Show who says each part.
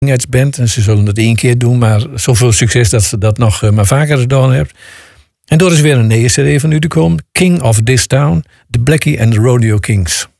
Speaker 1: Band. En ze zullen het 1 keer doen, maar zoveel succes dat ze dat nog maar vaker gedaan hebben. En door is weer een nieuwe CD van u te komen. King of This Town, The Blackie and the Rodeo Kings.